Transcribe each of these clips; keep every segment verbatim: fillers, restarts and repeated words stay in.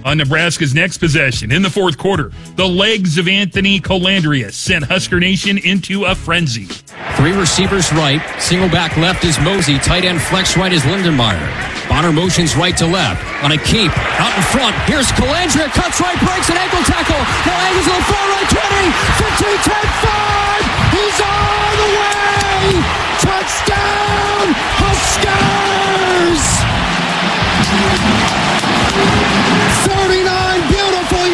on Nebraska's next possession. In the fourth quarter, the legs of Anthony Colandrea sent Husker Nation into a frenzy. Three receivers right, single back left is Mosey, tight end flex right is Lindenmeyer. Bonner motions right to left, on a keep, out in front, here's Colandrea, cuts right, breaks an ankle tackle, now angles to the far right, twenty, fifteen, ten, five, he's all the way! Touchdown, Huskers! thirty-nine beautiful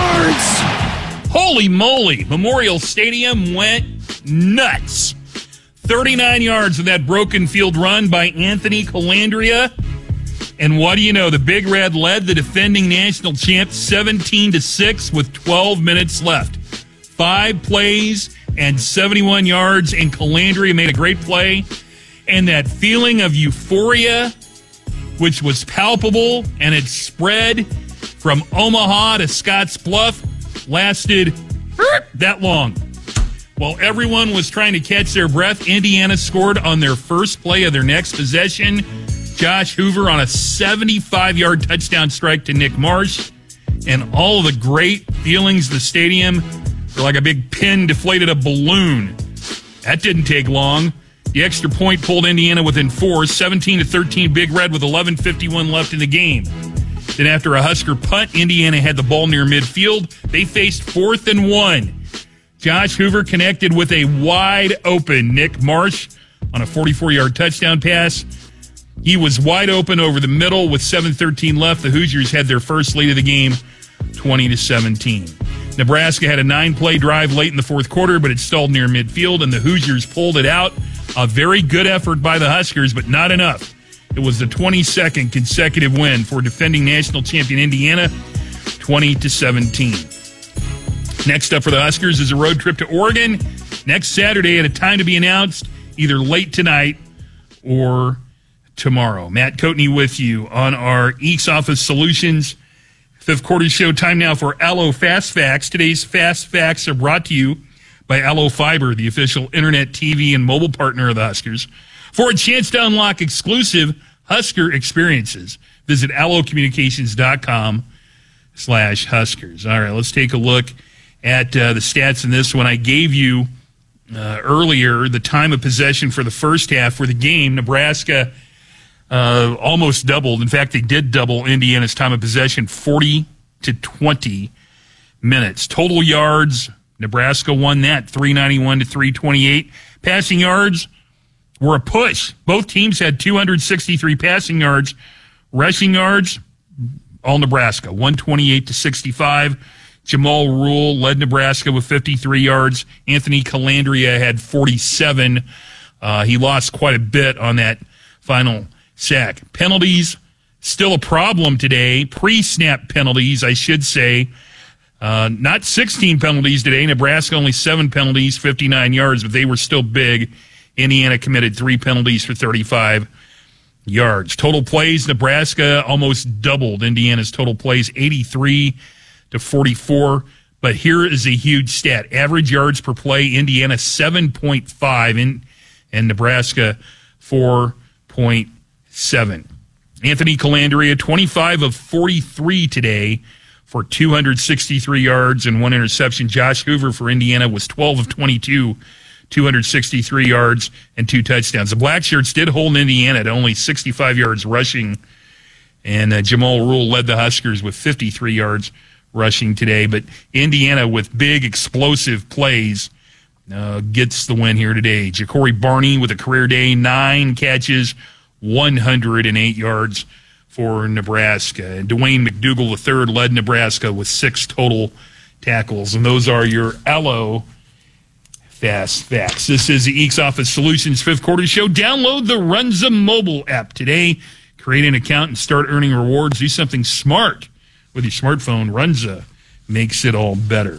yards! Holy moly, Memorial Stadium went nuts. thirty-nine yards of that broken field run by Anthony Colandrea. And what do you know? The Big Red led the defending national champ seventeen to six with twelve minutes left. Five plays and seventy-one yards, and Colandrea made a great play. And that feeling of euphoria, which was palpable, and it spread from Omaha to Scotts Bluff, lasted that long. While everyone was trying to catch their breath, Indiana scored on their first play of their next possession. Josh Hoover on a seventy-five-yard touchdown strike to Nick Marsh. And all of the great feelings of the stadium were like a big pin deflated a balloon. That didn't take long. The extra point pulled Indiana within four, seventeen to thirteen Big Red with eleven fifty-one left in the game. Then after a Husker punt, Indiana had the ball near midfield. They faced fourth and one. Josh Hoover connected with a wide-open Nick Marsh on a forty-four-yard touchdown pass. He was wide open over the middle with seven thirteen left. The Hoosiers had their first lead of the game, twenty to seventeen. Nebraska had a nine-play drive late in the fourth quarter, but it stalled near midfield, and the Hoosiers pulled it out. A very good effort by the Huskers, but not enough. It was the twenty-second consecutive win for defending national champion Indiana, twenty to seventeen. Next up for the Huskers is a road trip to Oregon next Saturday at a time to be announced either late tonight or tomorrow. Matt Coatney with you on our Eeks Office Solutions fifth quarter show. Time now for Allo Fast Facts. Today's Fast Facts are brought to you by Allo Fiber, the official internet, T V, and mobile partner of the Huskers. For a chance to unlock exclusive Husker experiences, visit allocommunications.com slash Huskers. All right, let's take a look at uh, the stats in this one. I gave you uh, earlier the time of possession for the first half for the game. Nebraska uh, almost doubled. In fact, they did double Indiana's time of possession, forty to twenty minutes. Total yards, Nebraska won that, three ninety-one to three twenty-eight. Passing yards were a push. Both teams had two hundred sixty-three passing yards. Rushing yards, all Nebraska, one twenty-eight to sixty-five. Jamal Rule led Nebraska with fifty-three yards. Anthony Colandrea had forty-seven. Uh, he lost quite a bit on that final sack. Penalties, still a problem today. Pre-snap penalties, I should say. Uh, not sixteen penalties today. Nebraska only seven penalties, fifty-nine yards, but they were still big. Indiana committed three penalties for thirty-five yards. Total plays, Nebraska almost doubled Indiana's total plays, eighty-three to forty-four. But here is a huge stat. Average yards per play, Indiana seven point five, in, and Nebraska four point seven. Anthony Colandrea, twenty-five of forty-three today for two hundred sixty-three yards and one interception. Josh Hoover for Indiana was twelve of twenty-two, two hundred sixty-three yards and two touchdowns. The Blackshirts did hold Indiana to only sixty-five yards rushing, and uh, Jamal Rule led the Huskers with fifty-three yards rushing today. But Indiana, with big explosive plays, uh, gets the win here today. Ja'Cory Barney with a career day, nine catches, one hundred eight yards for Nebraska. And Dwayne McDougal the third led Nebraska with six total tackles. And those are your Allo Fast Facts. This is the Eeks Office Solutions fifth quarter show. Download the Runza mobile app today. Create an account and start earning rewards. Do something smart with your smartphone. Runza makes it all better.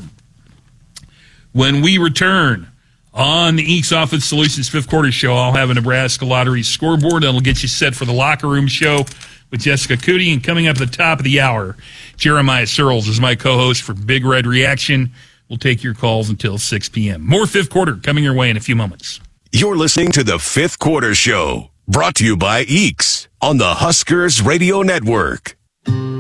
When we return on the Eeks Office Solutions fifth quarter show, I'll have a Nebraska Lottery scoreboard that'll get you set for the locker room show with Jessica Cootie. And coming up at the top of the hour, Jeremiah Searles is my co-host for Big Red Reaction. We'll take your calls until six p.m. More fifth quarter coming your way in a few moments. You're listening to the fifth quarter show, brought to you by Eeks on the Huskers Radio Network.